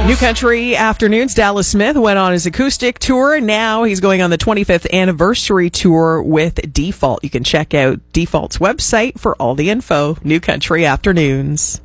New Country Afternoons. Dallas Smith went on his acoustic tour. Now he's going on the 25th anniversary tour with Default. You can check out Default's website for all the info. New Country Afternoons.